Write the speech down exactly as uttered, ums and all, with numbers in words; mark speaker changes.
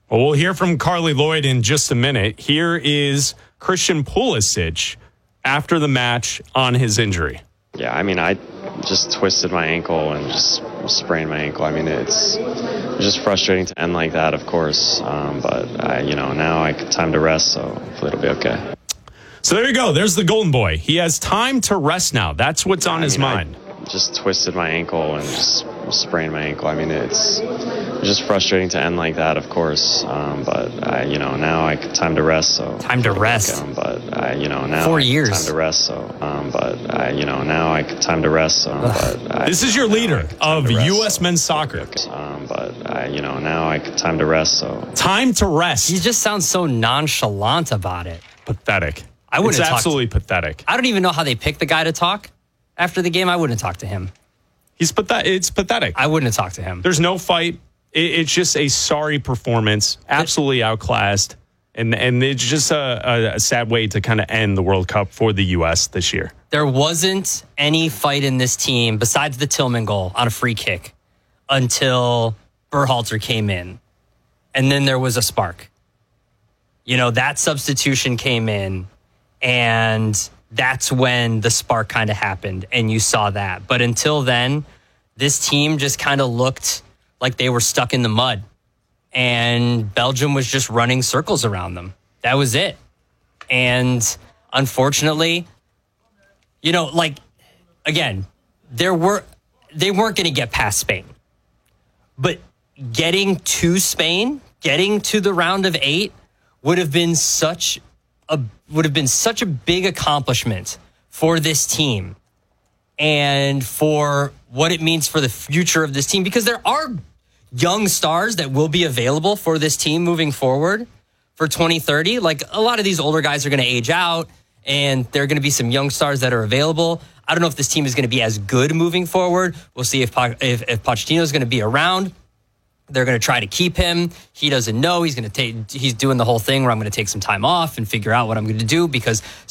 Speaker 1: Well, we'll hear from Carly Lloyd in just a minute. Here is Christian Pulisic after the match on his injury.
Speaker 2: Yeah, I mean, I just twisted my ankle and just sprained my ankle. I mean, it's, it's just frustrating to end like that, of course. Um, but, I, you know, now I time to rest, so hopefully it'll be okay.
Speaker 1: So there you go. There's the Golden Boy. He has time to rest now. That's what's on
Speaker 2: I
Speaker 1: his
Speaker 2: mean,
Speaker 1: mind.
Speaker 2: I just twisted my ankle and just sprained my ankle. I mean, it's, it's just frustrating to end like that, of course. Um, but, I, you know, now I time to rest, so
Speaker 3: time to rest.
Speaker 2: Um, but, I, you know, now
Speaker 3: four
Speaker 2: I
Speaker 3: years
Speaker 2: time to rest, so um, but, I, you know, now I time to rest, so but I,
Speaker 1: this is your leader of rest, U S so. men's soccer.
Speaker 2: Um, but, I, you know, now I time to rest, so
Speaker 1: time to rest.
Speaker 3: He just sounds so nonchalant about it.
Speaker 1: Pathetic.
Speaker 3: I wouldn't.
Speaker 1: It's absolutely to, pathetic.
Speaker 3: I don't even know how they picked the guy to talk after the game. I wouldn't talk to him.
Speaker 1: He's pathetic. It's pathetic.
Speaker 3: I wouldn't talk to him.
Speaker 1: There's no fight. It, it's just a sorry performance. Absolutely outclassed, and and it's just a, a, a sad way to kind of end the World Cup for the U S this year.
Speaker 3: There wasn't any fight in this team besides the Tillman goal on a free kick until Berhalter came in, and then there was a spark. You know, that substitution came in. And that's when the spark kind of happened, and you saw that. But until then, this team just kind of looked like they were stuck in the mud, and Belgium was just running circles around them. That was it. And unfortunately, you know, like, again, there were they weren't going to get past Spain. But getting to Spain, getting to the round of eight would have been such a would have been such a big accomplishment for this team and for what it means for the future of this team, because there are young stars that will be available for this team moving forward for twenty thirty. Like, a lot of these older guys are going to age out, and there are going to be some young stars that are available. I don't know if this team is going to be as good moving forward. We'll see if if, if Pochettino is going to be around. They're going to try to keep him. He doesn't know. He's going to take. He's doing the whole thing where I'm going to take some time off and figure out what I'm going to do, because